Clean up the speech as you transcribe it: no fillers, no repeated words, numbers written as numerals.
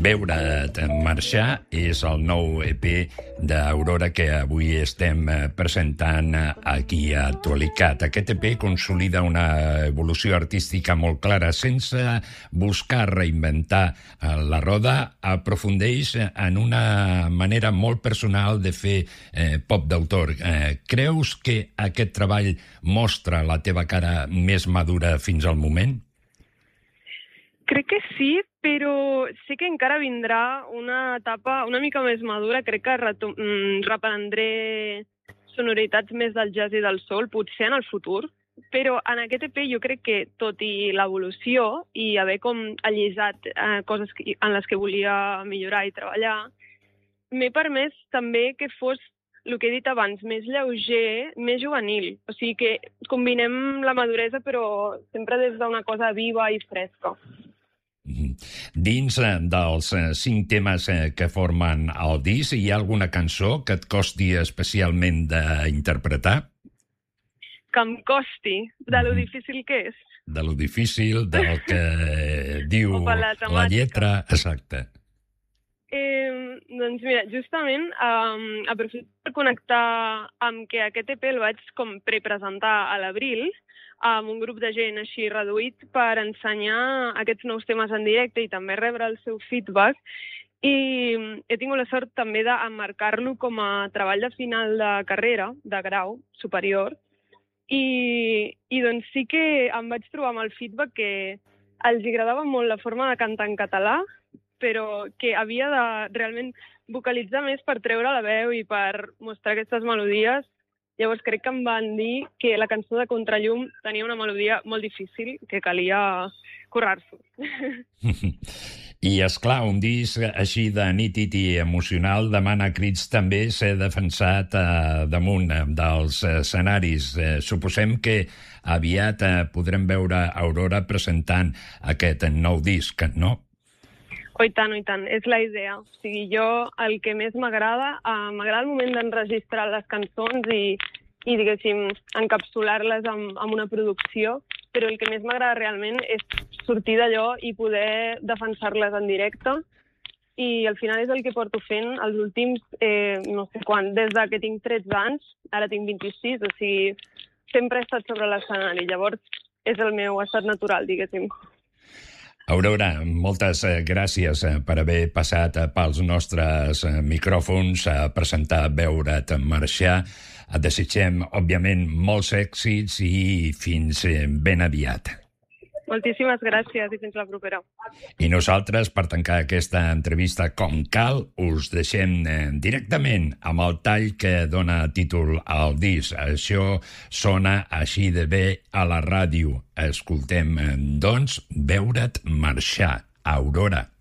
Veure't marxar és el nou EP d'Aurora que avui estem presentant aquí a Actualitat. Aquest EP consolida una evolució artística molt clara, sense buscar reinventar la roda, aprofundeix en una manera molt personal de fer pop d'autor. Creus que aquest treball mostra la teva cara més madura fins al moment? Crec que sí, però sé que encara vindrà una etapa una mica més madura. Crec que reprendré sonoritats més del jazz i del soul, potser en el futur, però en aquest EP jo crec que, tot i l'evolució i haver com allisat coses en les que volia millorar i treballar, m'he permès també que fos, el que he dit abans, més lleuger, més juvenil. O sigui que combinem la maduresa però sempre des d'una cosa viva i fresca. Dins dels 5 temes que formen el disc, hi ha alguna cançó que et costi especialment d'interpretar? Que em costi, de lo difícil que és. De lo difícil, del que diu la lletra, exacte. Doncs mira, justament aprofito per connectar amb que aquest EP el vaig com prepresentar a l'abril, amb un grup de gent així reduït per ensenyar aquests nous temes en directe i també rebre el seu feedback. I he tingut la sort també d'emmarcar-lo com a treball de final de carrera, de grau superior. I doncs sí que em vaig trobar amb el feedback que els agradava molt la forma de cantar en català, però que havia de realment vocalitzar més per treure la veu i per mostrar aquestes melodies. Llavors crec que em van dir que la cançó de Contrallum tenia una melodia molt difícil, que calia currar-s'ho. I, esclar, un disc així de nítid i emocional demana crits també ser defensat damunt dels escenaris. Suposem que aviat podrem veure Aurora presentant aquest nou disc, no? Oh, i tant, oh, i tant. És la idea. O sigui, jo el que més m'agrada el moment d'enregistrar les cançons i diguéssim, encapsular-les amb una producció, però el que més m'agrada realment és sortir d'allò i poder defensar-les en directe. I al final és el que porto fent els últims, no sé quan, des que tinc 13 anys, ara tinc 26, o sigui, sempre he estat sobre l'escenari. Llavors és el meu estat natural, diguéssim. Aurora, moltes gràcies per haver passat pels nostres micròfons a presentar Veure't marxar. Et desitgem, òbviament, molts èxits i fins ben aviat. Moltíssimes gràcies i fins la propera. I nosaltres, per tancar aquesta entrevista com cal, us deixem directament amb el tall que dona títol al disc. Això sona així de bé a la ràdio. Escoltem, doncs, Veure't marxar, Aurora.